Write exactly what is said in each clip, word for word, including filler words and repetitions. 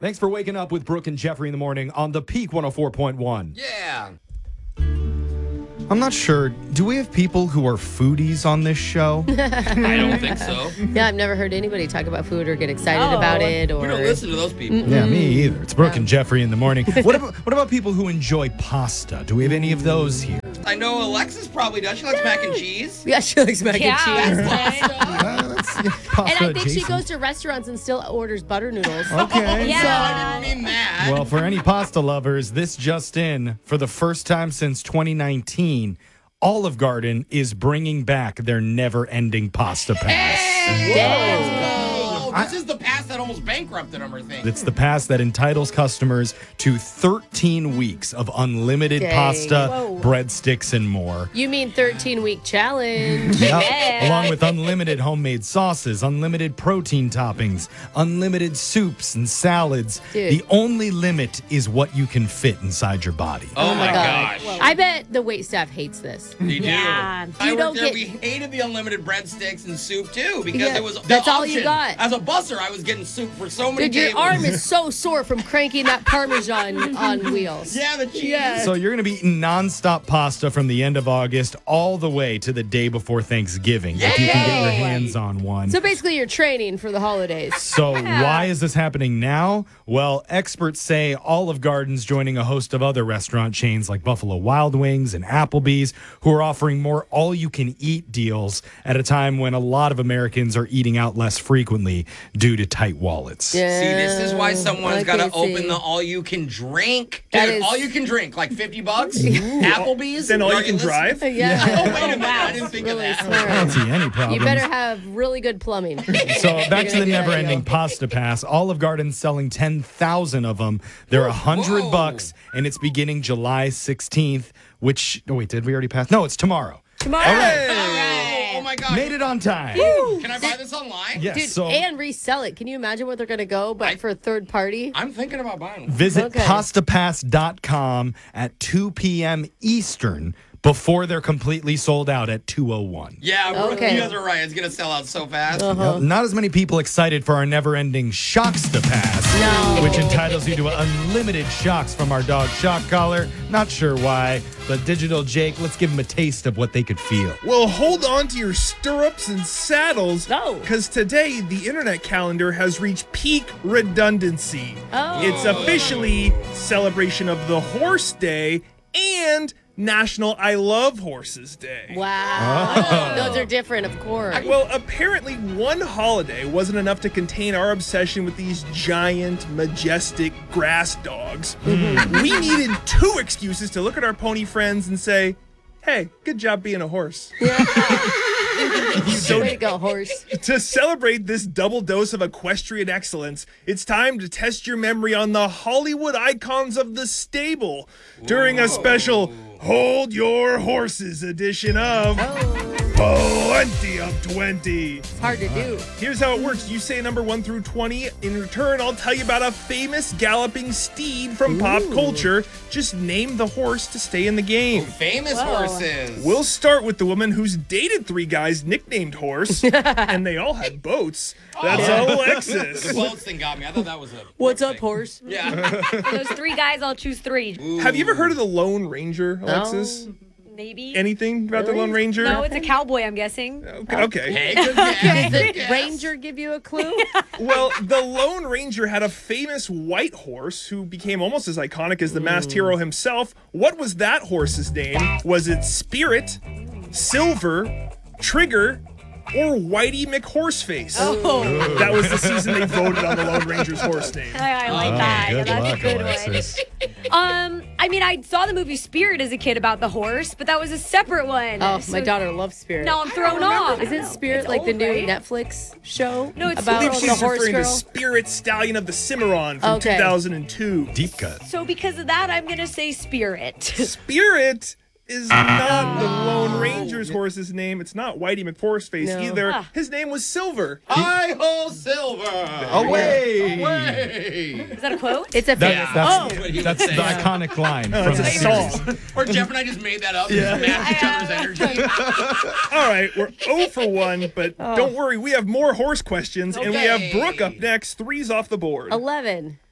Thanks for waking up with Brooke and Jeffrey in the morning on the Peak one oh four point one. Yeah. I'm not sure. Do we have people who are foodies on this show? I don't think so. Yeah, I've never heard anybody talk about food or get excited Oh. about it. Or We don't listen to those people. Yeah, me either. It's Brooke and Jeffrey in the morning. What about what about people who enjoy pasta? Do we have any of those here? I know Alexis probably does. She likes mac and cheese. Yeah, she likes mac Yeah. and cheese. Uh, that's yeah, pasta And I think she adjacent. goes to restaurants and still orders butter noodles. Okay. Yeah. So I didn't mean that. Well, for any pasta lovers, this just in, for the first time since twenty nineteen, Olive Garden is bringing back their never-ending pasta pass. Oh, this is the pass that almost bankrupted them, I think. It's the pass that entitles customers to thirteen weeks of unlimited Dang. pasta, Whoa. breadsticks, and more. You mean thirteen-week challenge? Yep. Yeah. Along with unlimited homemade sauces, unlimited protein toppings, unlimited soups and salads. Dude. The only limit is what you can fit inside your body. Oh, my God. gosh. I bet the wait staff hates this. They do. Yeah. I You worked don't there. get- We hated the unlimited breadsticks and soup too because Yeah, it was the that's all you option. got. As a busser, I was getting soup for so many Dude, your tables. arm is so sore from cranking that Parmesan on wheels. Yeah, the cheese. Yeah. So you're going to be eating nonstop pasta from the end of August all the way to the day before Thanksgiving, if you can get your Yay! hands on one. So basically, you're training for the holidays. So why is this happening now? Well, experts say Olive Garden's joining a host of other restaurant chains like Buffalo Wild Wings and Applebee's, who are offering more all-you-can-eat deals at a time when a lot of Americans are eating out less frequently due to tight wallets. Yeah. See, this is why someone's got to Okay, open see. the all-you-can-drink. That Dude, is- all-you-can-drink, like fifty bucks. Applebee's. Then all you Are can listening? drive? Yeah. Oh, wait a minute. wow. I didn't think Really of that. smart. I don't see any problems. You better have really good plumbing. So back to gonna the do that, never-ending yo. pasta pass. Olive Garden's selling ten thousand of them. They're a hundred Whoa. bucks, and it's beginning July sixteenth. Which oh wait, did we already pass? No, it's tomorrow. Tomorrow. All right. Oh, oh my gosh. Made it on time. Can I buy this online? Yes. Dude, so and resell it. Can you imagine what they're going to go, but I- for a third party? I'm thinking about buying one. visit Okay. pasta pass dot com at two p.m. Eastern before they're completely sold out at two oh one. Yeah, Okay. you guys are right. It's going to sell out so fast. Uh-huh. Not as many people excited for our never-ending Shocksta Pass, No. which entitles you to unlimited shocks from our dog Shock Collar. Not sure why, but Digital Jake, let's give them a taste of what they could feel. Well, hold on to your stirrups and saddles. Oh. Because today, the internet calendar has reached peak redundancy. Oh. It's officially celebration of the Horse Day and National I Love Horses Day. Wow. Those are different, of course. Well, apparently one holiday wasn't enough to contain our obsession with these giant, majestic grass dogs. We needed two excuses to look at our pony friends and say, hey, good job being a horse. Way to go, horse. To celebrate this double dose of equestrian excellence, it's time to test your memory on the Hollywood icons of the stable during a special Hold Your Horses edition of Plenty of twenty. It's hard to do. Here's how it works. You say number one through twenty. In return, I'll tell you about a famous galloping steed from pop culture. Just name the horse to stay in the game. Famous Whoa. horses. We'll start with the woman who's dated three guys nicknamed Horse, and they all had boats. That's The Alexis. boats thing got me. I thought that was a. What's up, thing. horse? Yeah. For those three guys, I'll choose three. Have you ever heard of the Lone Ranger, Alexis? Maybe. Anything about the Really? Lone Ranger? No, it's a cowboy, I'm guessing. Okay. okay. Hey, good Does guess. the Good guess. ranger give you a clue? Well, the Lone Ranger had a famous white horse who became almost as iconic as the masked hero himself. What was that horse's name? Was it Spirit, Silver, Trigger, or Whitey McHorseface? Oh, That was the season they voted on the Lone Ranger's horse name. I, I like that. Yeah, Good that's luck, a good Alexis. one. Um, I mean, I saw the movie Spirit as a kid about the horse, but that was a separate one. Oh, So my daughter loves Spirit. Now I'm thrown off. Isn't Spirit It's like the old, new right? Netflix show? No, it's- about I believe the she's horse referring girl. to Spirit Stallion of the Cimarron from Okay. two thousand two. Deep cut. So because of that, I'm gonna say Spirit. Spirit is not the Lone Ranger's horse's name. It's not Whitey McHorseface No. either. Ah. His name was Silver. Hi ho, Silver. Away! Away. Is that a quote? It's a That, famous. that's What he that's would the say. iconic line Oh, from it's a the series. song. Or Jeff and I just made that up. Yeah. Just match each other's energy. All right, we're oh for one, but don't worry, we have more horse questions, and we have Okay. Brooke up next. Three's off the board. eleven.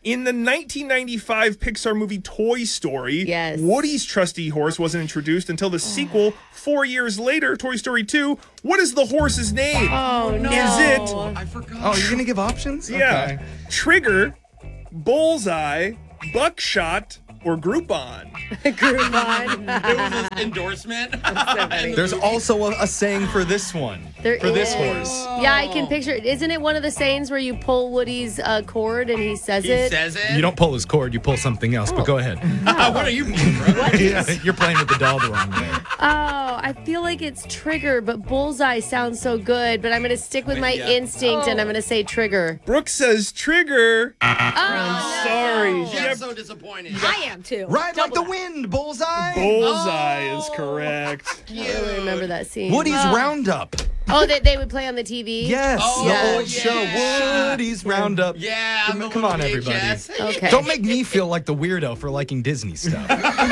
In the nineteen ninety-five Pixar movie Toy Story, Yes. Woody's trusty horse wasn't introduced until the sequel four years later, Toy Story two. What is the horse's name? Oh, no. Is it, I forgot. Oh, you're gonna give options? yeah, Trigger, Bullseye, Buckshot, or Groupon? Groupon. It was an endorsement. There's also a, a saying for this one. There for this is. horse. Yeah, I can picture it. Isn't it one of the sayings where you pull Woody's uh, cord and he says He it? says it. You don't pull his cord, you pull something else. But go ahead. what are you mean, bro? Yeah, you're playing with the doll the wrong way. Oh, I feel like it's Trigger, but Bullseye sounds so good. But I'm going to stick with my Yeah. instinct and I'm going to say Trigger. Brooke says Trigger. Oh, Sorry. Jeff's Jeff- so disappointed. I am too. Ride like the wind, bullseye. Bullseye is correct. I don't remember that scene. Woody's Roundup. Oh, they, they would play on the T V? Yes, Oh, the yeah. old show. yeah. Woody's Roundup. Yeah, Come, the come little on, everybody. V H S. Okay. Don't make me feel like the weirdo for liking Disney stuff.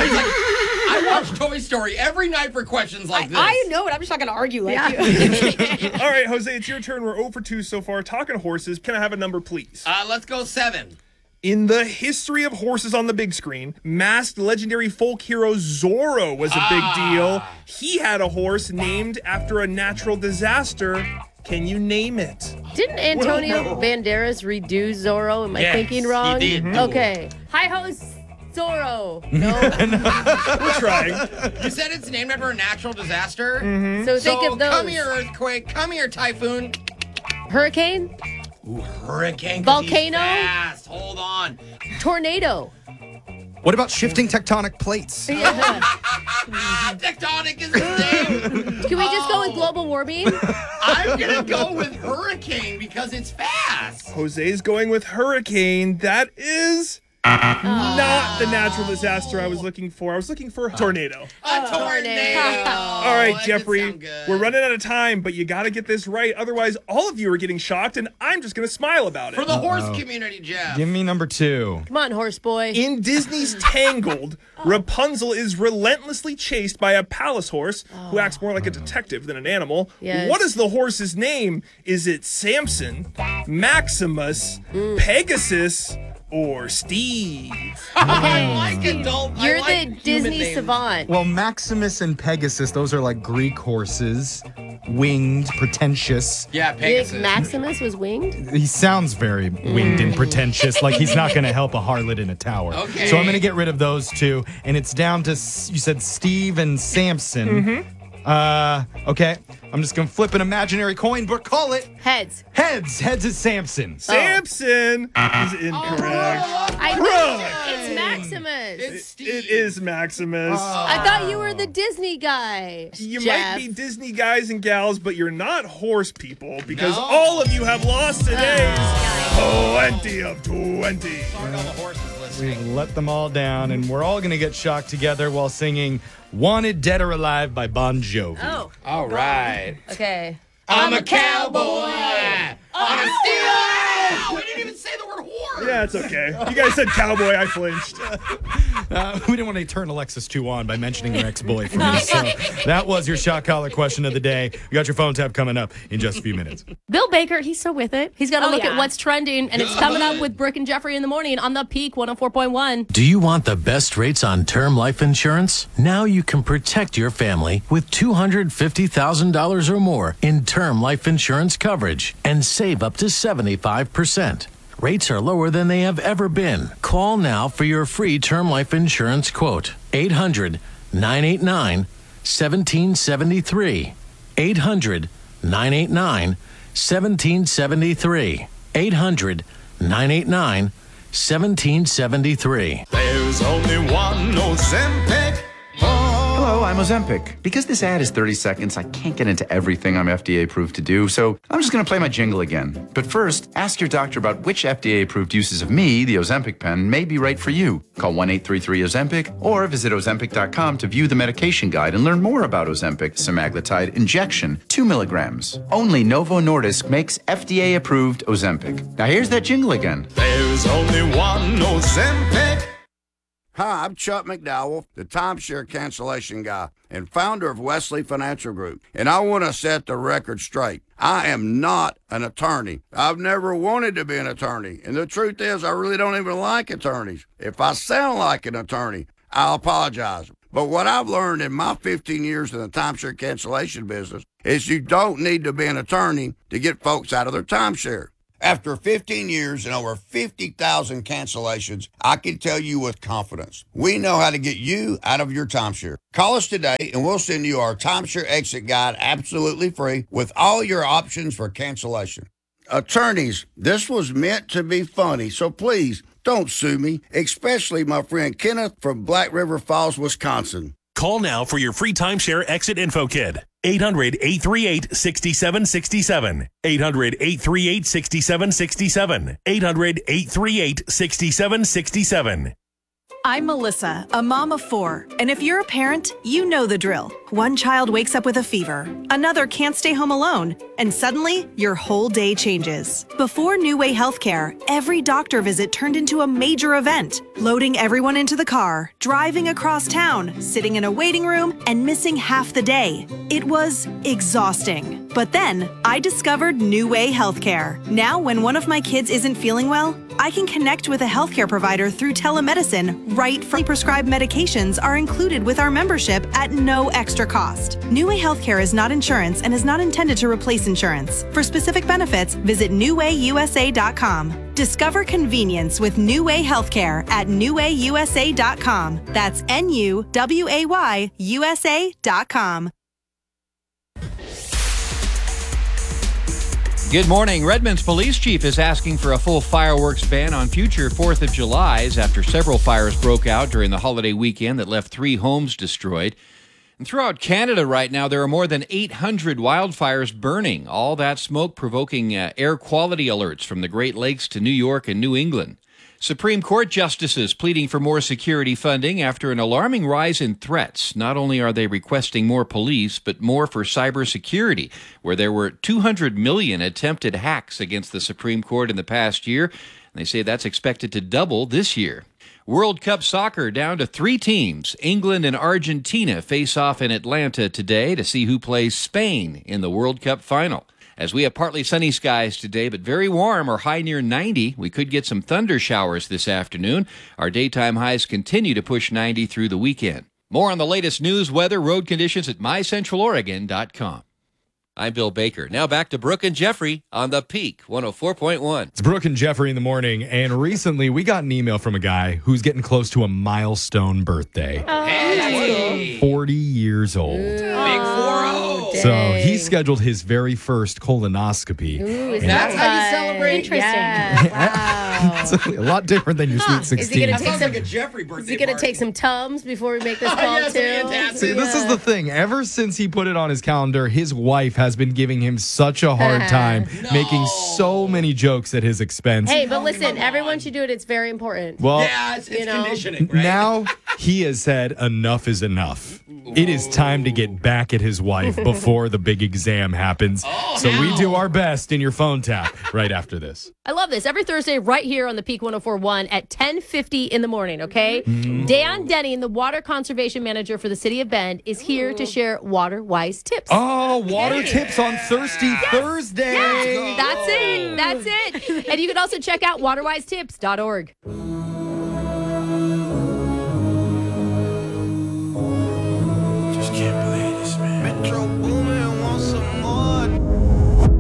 I watch Toy Story every night for questions like this. I know it. I'm just not going to argue like Yeah. you. All right, Jose, it's your turn. We're zero for two so far. Talking horses. Can I have a number, please? Uh, let's go seven. In the history of horses on the big screen, masked legendary folk hero Zorro was a big deal. He had a horse named after a natural disaster. Can you name it? Didn't Antonio Banderas redo Zorro? Am I Yes, thinking wrong? he did. Okay. Hi ho, Zorro. No. We're trying. You said it's named after a natural disaster? So think So of those. come here, earthquake. Come here, typhoon. Hurricane, Ooh, hurricane. 'cause he's Volcano? fast. Hold on. tornado. What about shifting tectonic plates? Ah, tectonic is his name. Can we just go with Oh. global warming? I'm gonna go with hurricane because it's fast. Jose's going with hurricane. That is not the natural disaster I was looking for. I was looking for a tornado. A tornado. All right, that did Jeffrey, sound good. we're running out of time, but you got to get this right. Otherwise, all of you are getting shocked, and I'm just going to smile about it. For the horse community, Jeff. Give me number two. Come on, horse boy. In Disney's Tangled, Rapunzel is relentlessly chased by a palace horse who acts more like a detective than an animal. Yes. What is the horse's name? Is it Samson, Maximus, Pegasus, or Steve? I like adult. I You're like the human Disney names. savant. Well, Maximus and Pegasus, those are like Greek horses, winged, pretentious. Yeah, You Pegasus. think Maximus was winged? He sounds very winged and pretentious, like he's not going to help a harlot in a tower. Okay. So I'm going to get rid of those two, and it's down to S- you said Steve and Samson. Uh, okay. I'm just going to flip an imaginary coin, but call it Heads. heads. Heads is Samson. Samson is incorrect. I Bro. It's Maximus. It's Steve. It is Maximus. I thought you were the Disney guy. You Jeff. might be Disney guys and gals, but you're not horse people because No. all of you have lost today's twenty of twenty. Sorry to all the horses We've listening. let them all down, and we're all going to get shocked together while singing Wanted Dead or Alive by Bon Jovi. Oh, All right. okay. I'm a cowboy on a steel. We didn't even say the word horse. Yeah, it's okay. You guys said cowboy, I flinched. Uh, we didn't want to turn Alexis two on by mentioning her ex-boyfriend. So that was your shock collar question of the day. You got your phone tap coming up in just a few minutes. Bill Baker, he's so with it. He's got to Oh, look yeah. at what's trending, and it's coming up with Brooke and Jeffrey in the morning on the Peak one oh four point one. Do you want the best rates on term life insurance? Now you can protect your family with two hundred fifty thousand dollars or more in term life insurance coverage and save up to seventy-five percent. Rates are lower than they have ever been. Call now for your free term life insurance quote. eight hundred, nine eight nine, one seven seven three. eight hundred, nine eight nine, one seven seven three. eight hundred, nine eight nine, one seven seven three. There's only one Ozempic. Hello, I'm Ozempic. Because this ad is thirty seconds, I can't get into everything I'm F D A approved to do, so I'm just going to play my jingle again. But first, ask your doctor about which F D A approved uses of me, the Ozempic pen, may be right for you. Call one eight three three Ozempic or visit Ozempic dot com to view the medication guide and learn more about Ozempic semaglutide injection, two milligrams. Only Novo Nordisk makes F D A approved Ozempic. Now here's that jingle again. There's only one Ozempic. Hi, I'm Chuck McDowell, the timeshare cancellation guy. and founder of Wesley Financial Group. And I want to set the record straight. I am not an attorney. I've never wanted to be an attorney. And the truth is, I really don't even like attorneys. If I sound like an attorney, I'll apologize. But what I've learned in my fifteen years in the timeshare cancellation business is you don't need to be an attorney to get folks out of their timeshare. After fifteen years and over fifty thousand cancellations, I can tell you with confidence, we know how to get you out of your timeshare. Call us today and we'll send you our timeshare exit guide absolutely free with all your options for cancellation. Attorneys, this was meant to be funny, so please don't sue me, especially my friend Kenneth from Black River Falls, Wisconsin. Call now for your free timeshare exit info kit. eight hundred, eight three eight, six seven six seven. eight hundred, eight three eight, six seven six seven. eight hundred, eight three eight, six seven six seven. I'm Melissa, a mom of four, and if you're a parent, you know the drill. One child wakes up with a fever, another can't stay home alone, and suddenly your whole day changes. Before New Way Healthcare, every doctor visit turned into a major event, loading everyone into the car, driving across town, sitting in a waiting room, and missing half the day. It was exhausting. But then I discovered New Way Healthcare. Now, when one of my kids isn't feeling well, I can connect with a healthcare provider through telemedicine. Right from prescribed medications are included with our membership at no extra cost. New Way Healthcare is not insurance and is not intended to replace insurance. For specific benefits, visit new way u s a dot com. Discover convenience with New Way Healthcare at new way u s a dot com. That's N U W A Y U S A dot com. Good morning. Redmond's police chief is asking for a full fireworks ban on future fourth of Julys after several fires broke out during the holiday weekend that left three homes destroyed. And throughout Canada right now, there are more than eight hundred wildfires burning, all that smoke provoking uh, air quality alerts from the Great Lakes to New York and New England. Supreme Court justices pleading for more security funding after an alarming rise in threats. Not only are they requesting more police, but more for cybersecurity, where there were two hundred million attempted hacks against the Supreme Court in the past year. And they say that's expected to double this year. World Cup soccer down to three teams. England and Argentina face off in Atlanta today to see who plays Spain in the World Cup final. As we have partly sunny skies today, but very warm or high near ninety. We could get some thunder showers this afternoon. Our daytime highs continue to push ninety through the weekend. More on the latest news, weather, road conditions at my central oregon dot com. I'm Bill Baker. Now back to Brooke and Jeffrey on The Peak one oh four point one. It's Brooke and Jeffrey in the morning, and recently we got an email from a guy who's getting close to a milestone birthday. Oh, hey. forty years old. Big four oh. So he scheduled his very first colonoscopy. Ooh, is That's that how you celebrate? Interesting. Yeah. Wow. It's a lot different than your sweet sixteen. Is he gonna That take sounds some? like a Jeffrey birthday Is he gonna party. take some Tums before we make this Oh, call yeah, too? it's fantastic. See, this is the thing. Ever since he put it on his calendar, his wife has been giving him such a hard time, No. making so many jokes at his expense. Hey, but listen, everyone should do it. It's very important. Well, Yeah, it's, it's You know. conditioning, right? now he has said enough is enough. It is time to get back at his wife before the big exam happens. Oh, so we now. do our best in your phone tap right after this. I love this. Every Thursday, right here on the Peak one oh four point one at ten fifty in the morning, okay? Mm-hmm. Dan Denny, the water conservation manager for the city of Bend, is here to share water-wise tips. Oh, water tips on Thirsty Thursday. That's it. That's it. And you can also check out water wise tips dot org.